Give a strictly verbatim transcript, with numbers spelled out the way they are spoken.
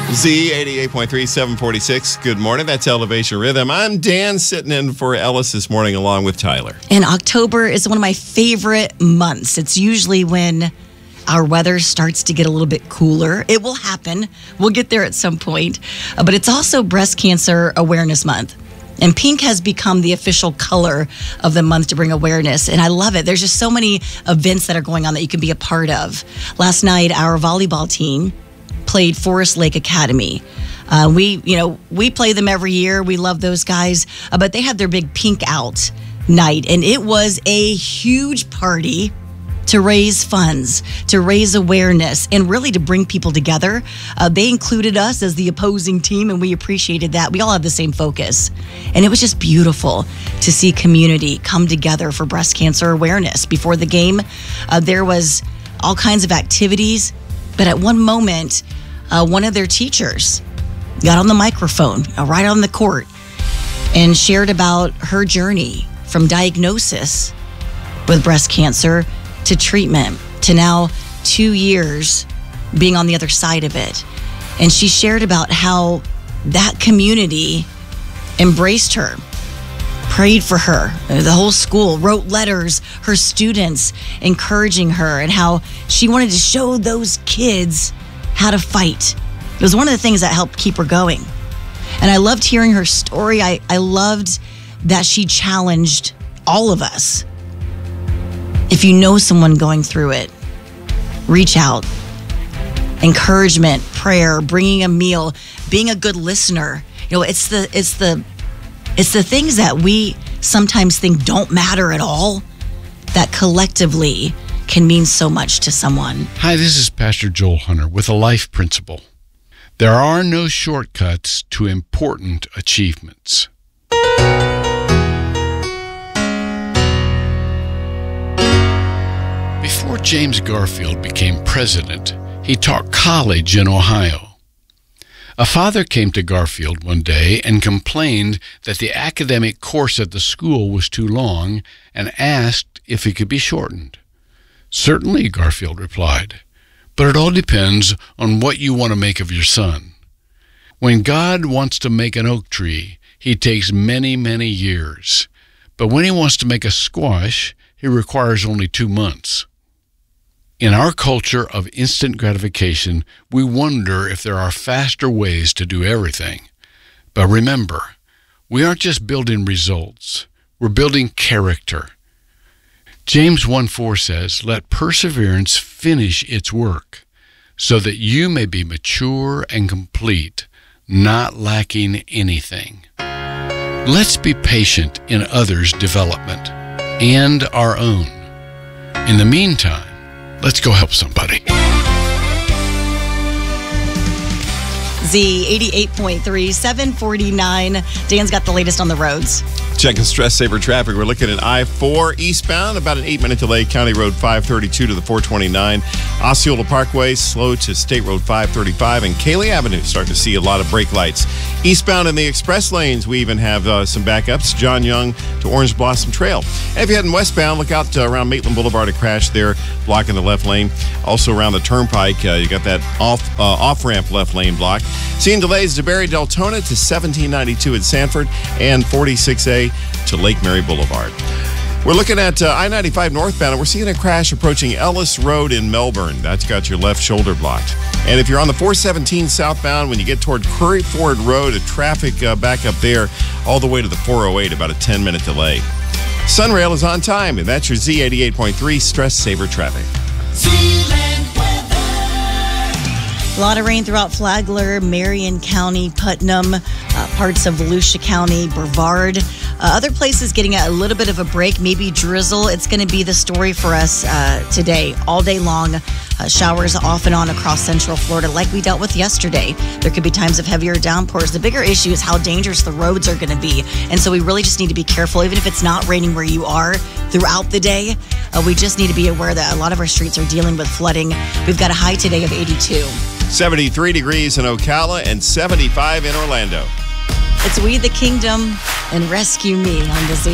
Z eighty-eight point three, seven forty-six. Good morning. That's Elevation Rhythm. I'm Dan, sitting in for Ellis this morning along with Tyler. And October is one of my favorite months. It's usually when our weather starts to get a little bit cooler. It will happen. We'll get there at some point. Uh, but it's also Breast Cancer Awareness Month. And pink has become the official color of the month to bring awareness. And I love it. There's just so many events that are going on that you can be a part of. Last night, our volleyball team played Forest Lake Academy. Uh, we, you know, we play them every year. We love those guys. Uh, but they had their big pink out night. And it was a huge party to raise funds, to raise awareness, and really to bring people together. Uh, they included us as the opposing team, and we appreciated that. We all have the same focus. And it was just beautiful to see community come together for breast cancer awareness. Before the game, uh, there was all kinds of activities. But at one moment, uh, one of their teachers got on the microphone uh, right on the court and shared about her journey from diagnosis with breast cancer to treatment to now two years being on the other side of it. And she shared about how that community embraced her, prayed for her. The whole school wrote letters, her students encouraging her, and how she wanted to show those kids how to fight. It was one of the things that helped keep her going. And I loved hearing her story. I, I loved that she challenged all of us. If you know someone going through it, reach out. Encouragement, prayer, bringing a meal, being a good listener. You know, it's the it's the it's the things that we sometimes think don't matter at all that collectively can mean so much to someone. Hi, this is Pastor Joel Hunter with a life principle. There are no shortcuts to important achievements. Before James Garfield became president, he taught college in Ohio. A father came to Garfield one day and complained that the academic course at the school was too long and asked if it could be shortened. Certainly, Garfield replied, but it all depends on what you want to make of your son. When God wants to make an oak tree, he takes many, many years. But when he wants to make a squash, he requires only two months. In our culture of instant gratification, we wonder if there are faster ways to do everything. But remember, we aren't just building results, we're building character. James one four says, "Let perseverance finish its work, so that you may be mature and complete, not lacking anything." Let's be patient in others' development and our own. In the meantime, let's go help somebody. Z eighty-eight point three, seven forty-nine. Dan's got the latest on the roads. Checking stress saver traffic. We're looking at I four eastbound, about an eight-minute delay. County Road five thirty-two to the four twenty-nine. Osceola Parkway, slow to State Road five thirty-five. And Cayley Avenue, starting to see a lot of brake lights. Eastbound in the express lanes, we even have uh, some backups. John Young to Orange Blossom Trail. And if you're heading westbound, look out uh, around Maitland Boulevard, a crash there, blocking the left lane. Also around the Turnpike, uh, you got that off, uh, off-ramp left lane block. Seeing delays to Barry Deltona to seventeen ninety-two at Sanford and forty-six A to Lake Mary Boulevard. We're looking at uh, I ninety-five northbound, and we're seeing a crash approaching Ellis Road in Melbourne. That's got your left shoulder blocked. And if you're on the four seventeen southbound, when you get toward Curry Ford Road, a traffic uh, back up there all the way to the four oh eight, about a ten-minute delay. Sunrail is on time, and that's your Z eighty-eight point three Stress Saver Traffic. A lot of rain throughout Flagler, Marion County, Putnam, uh, parts of Volusia County, Brevard. Uh, other places getting a little bit of a break, maybe drizzle. It's going to be the story for us uh, today, all day long. Uh, showers off and on across central Florida like we dealt with yesterday. There could be times of heavier downpours. The bigger issue is how dangerous the roads are going to be. And so we really just need to be careful, even if it's not raining where you are throughout the day. Uh, we just need to be aware that a lot of our streets are dealing with flooding. We've got a high today of eighty-two. seventy-three degrees in Ocala and seventy-five in Orlando. It's We the Kingdom and Rescue Me on the Z.